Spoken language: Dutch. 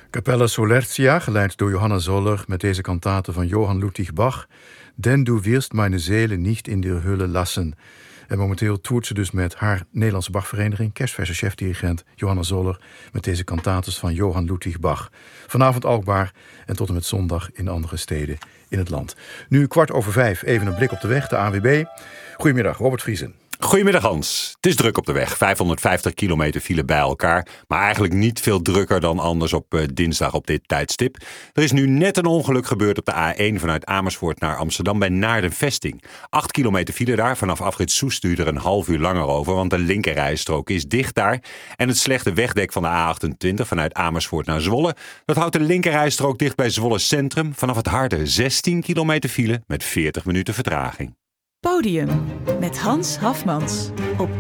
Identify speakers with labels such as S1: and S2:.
S1: Capella Solertia, geleid door Johanna Zoller met deze kantate van Johann Ludwig Bach. Denn du wirst meine Seele nicht in der Hölle lassen. En momenteel toert ze dus met haar Nederlandse Bachvereniging, kerstverse chefdirigent Johanna Zoller, met deze kantates van Johann Ludwig Bach. Vanavond Alkmaar en tot en met zondag in andere steden in het land. Nu 5:15, even een blik op de weg, de ANWB. Goedemiddag, Robert Vriesen.
S2: Goedemiddag Hans. Het is druk op de weg. 550 kilometer file bij elkaar. Maar eigenlijk niet veel drukker dan anders op dinsdag op dit tijdstip. Er is nu net een ongeluk gebeurd op de A1 vanuit Amersfoort naar Amsterdam bij Naarden-Vesting. 8 kilometer file daar. Vanaf afrit Soest duurt er een half uur langer over, want de linkerrijstrook is dicht daar. En het slechte wegdek van de A28 vanuit Amersfoort naar Zwolle, dat houdt de linkerrijstrook dicht bij Zwolle Centrum. Vanaf het Harde 16 kilometer file met 40 minuten vertraging.
S3: Podium met Hans Hafmans op